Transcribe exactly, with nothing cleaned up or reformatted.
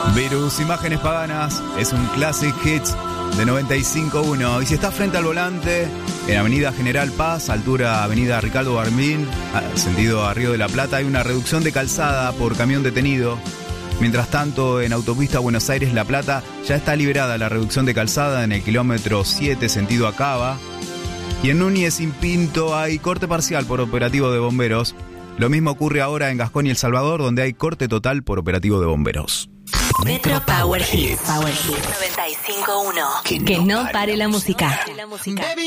Virus, Imágenes Paganas, es un Classic Hits de noventa y cinco punto uno. Y si estás frente al volante, en Avenida General Paz, altura Avenida Ricardo Barbín, sentido a Río de la Plata, hay una reducción de calzada por camión detenido. Mientras tanto, en Autopista Buenos Aires-La Plata ya está liberada la reducción de calzada en el kilómetro siete, sentido a Cava. Y en Núñez y Pinto hay corte parcial por operativo de bomberos. Lo mismo ocurre ahora en Gascón y El Salvador, donde hay corte total por operativo de bomberos. Metro Power Hits. Power Hits noventa y cinco punto uno. Que no, que no pare la música. La música.